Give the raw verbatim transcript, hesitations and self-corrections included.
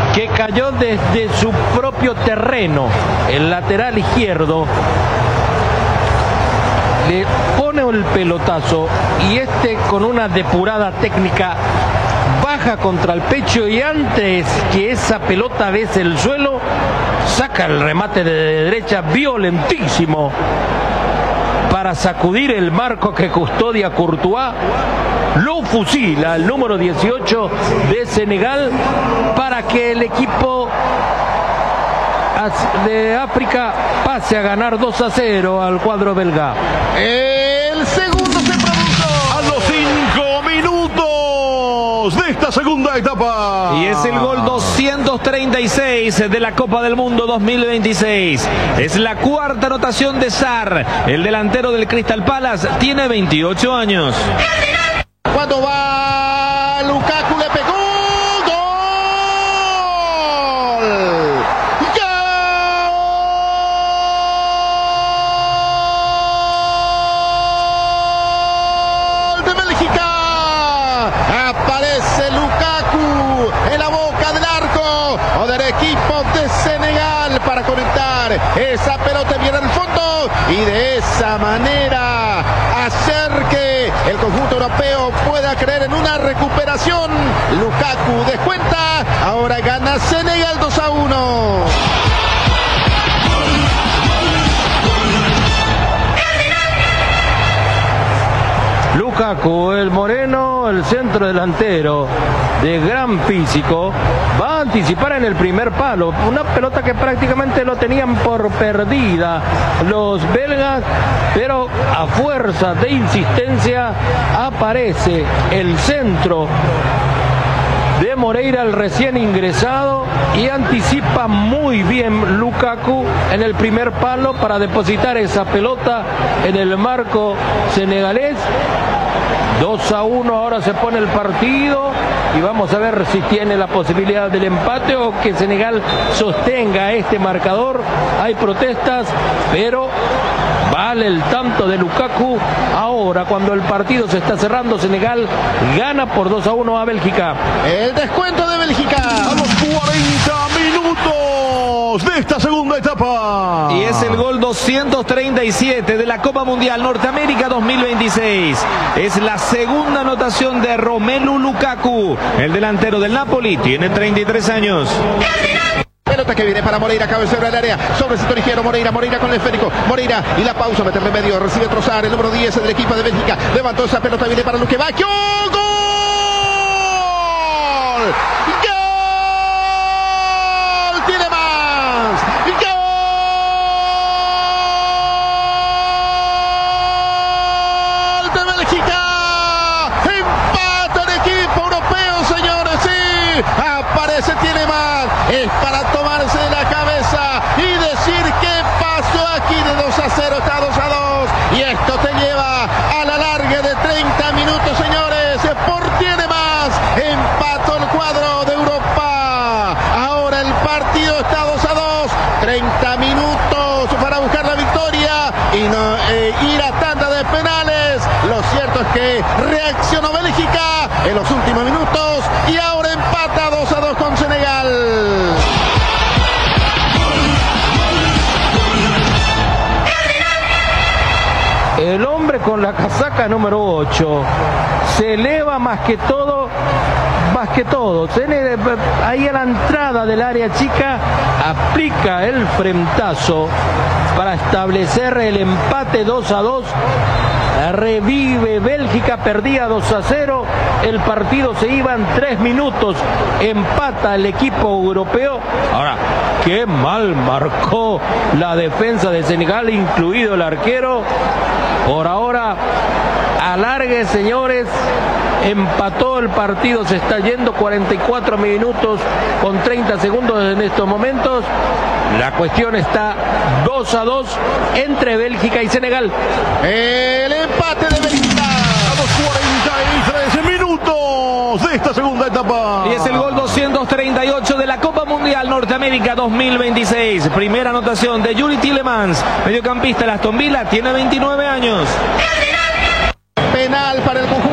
que cayó desde su propio terreno, el lateral izquierdo. Le pone el pelotazo y este con una depurada técnica baja contra el pecho y antes que esa pelota bese el suelo, saca el remate de derecha violentísimo para sacudir el marco que custodia Courtois. Lo fusila el número dieciocho de Senegal para que el equipo de África pase a ganar dos a cero al cuadro belga. El segundo se produjo a los cinco minutos de esta segunda etapa. Y es el gol doscientos treinta y seis de la Copa del Mundo dos mil veintiséis. Es la cuarta anotación de Sarr. El delantero del Crystal Palace tiene veintiocho años. Cuando va Lukaku, le pegó. Aparece Lukaku en la boca del arco o del equipo de Senegal para conectar esa pelota bien al fondo y de esa manera hacer que el conjunto europeo pueda creer en una recuperación. Lukaku descuenta, ahora gana Senegal dos a uno. Lukaku, el moreno, el centro delantero de gran físico, va a anticipar en el primer palo, una pelota que prácticamente lo tenían por perdida los belgas, pero a fuerza de insistencia aparece el centro de Moreira, el recién ingresado, y anticipa muy bien Lukaku en el primer palo para depositar esa pelota en el marco senegalés. dos a uno, ahora se pone el partido y vamos a ver si tiene la posibilidad del empate o que Senegal sostenga este marcador. Hay protestas, pero vale el tanto de Lukaku. Ahora, cuando el partido se está cerrando, Senegal gana por dos a uno a Bélgica. El descuento de Bélgica a los cuarenta minutos de esta segunda etapa. Y es el gol doscientos treinta y siete de la Copa Mundial Norteamérica dos mil veintiséis. Es la segunda anotación de Romelu Lukaku. El delantero del Napoli tiene treinta y tres años. Pelota que viene para Moreira, cabecera del área, sobre el sector izquierdo, Moreira, Moreira con el esférico, Moreira y la pausa, meterle medio, recibe Trossard, el número diez del equipo de Bélgica, levantó esa pelota, viene para Luque Bacchio, ¡gol! ¡Gol! ¡Tiene más! ¡Gol de Bélgica! ¡Empata el equipo europeo, señores! ¡Sí! Aparece, tiene más, es para tomarse de la cabeza y decir qué pasó aquí. De dos a cero está dos a dos y esto te lleva a la larga de treinta minutos, señores, por tiene más, empató el cuadro de Europa. Ahora el partido está dos a dos, treinta minutos para buscar la victoria y no eh, ir a tanda de penales. Lo cierto es que reaccionó Bélgica en los últimos minutos y ahora empata dos a dos con Senegal. El hombre con la casaca número ocho se eleva más que todo, más que todo. Ahí a la entrada del área chica aplica el frentazo para establecer el empate dos a dos. Revive Bélgica, perdía dos a cero, el partido se iba en tres minutos, empata el equipo europeo. Ahora, qué mal marcó la defensa de Senegal, incluido el arquero. Por ahora, alargue, señores, empató el partido, se está yendo cuarenta y cuatro minutos con treinta segundos en estos momentos. La cuestión está dos a dos entre Bélgica y Senegal. El empate de Bélgica A los cuarenta y tres minutos de esta segunda etapa. Y es el gol doscientos treinta y ocho de la Copa Mundial Norteamérica dos mil veintiséis. Primera anotación de Yuri Tielemans, mediocampista de Aston Villa, tiene veintinueve años. Penal para el conjunto